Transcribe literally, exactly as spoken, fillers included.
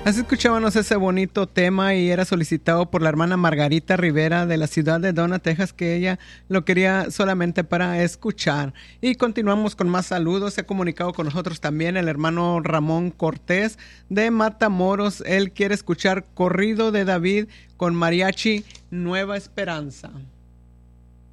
Así escuchábamos ese bonito tema y era solicitado por la hermana Margarita Rivera de la ciudad de Donna, Texas, que ella lo quería solamente para escuchar. Y continuamos con más saludos. Se ha comunicado con nosotros también el hermano Ramón Cortés de Matamoros. Él quiere escuchar Corrido de David con mariachi Nueva Esperanza.